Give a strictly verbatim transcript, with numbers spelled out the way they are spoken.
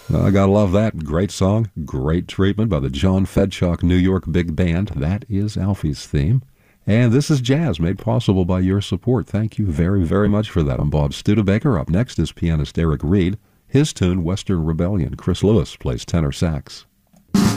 I gotta love that. Great song, great treatment by the John Fedchock New York Big Band. That is Alfie's theme. And this is Jazz, made possible by your support. Thank you very, very much for that. I'm Bob Studebaker. Up next is pianist Eric Reed. His tune, Western Rebellion. Chris Lewis plays tenor sax.